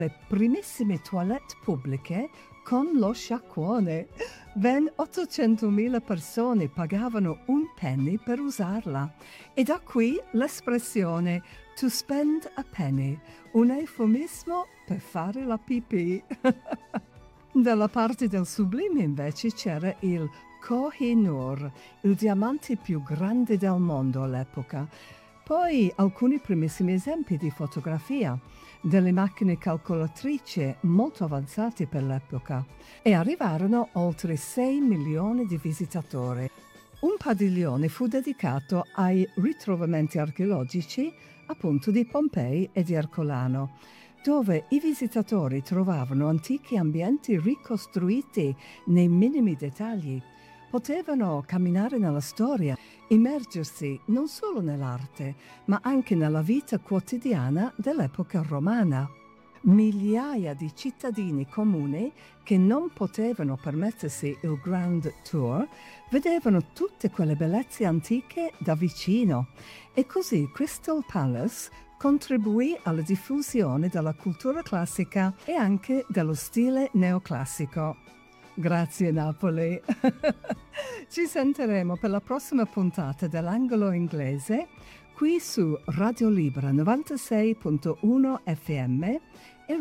le primissime toilette pubbliche con lo sciacquone. Ben 800.000 persone pagavano un penny per usarla. E da qui l'espressione to spend a penny, un eufemismo per fare la pipì. Dalla parte del sublime invece c'era il Koh-i-Noor, il diamante più grande del mondo all'epoca. Poi alcuni primissimi esempi di fotografia, delle macchine calcolatrici molto avanzate per l'epoca, e arrivarono oltre 6 milioni di visitatori. Un padiglione fu dedicato ai ritrovamenti archeologici appunto di Pompei e di Ercolano, dove i visitatori trovavano antichi ambienti ricostruiti nei minimi dettagli. Potevano camminare nella storia, immergersi non solo nell'arte, ma anche nella vita quotidiana dell'epoca romana. Migliaia di cittadini comuni che non potevano permettersi il Grand Tour vedevano tutte quelle bellezze antiche da vicino e così Crystal Palace contribuì alla diffusione della cultura classica e anche dello stile neoclassico. Grazie Napoli! Ci sentiremo per la prossima puntata dell'Angolo Inglese qui su Radio Libera 96.1 FM e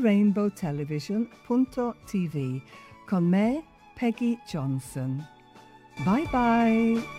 rainbowtelevision.tv con me, Peggy Johnson. Bye bye!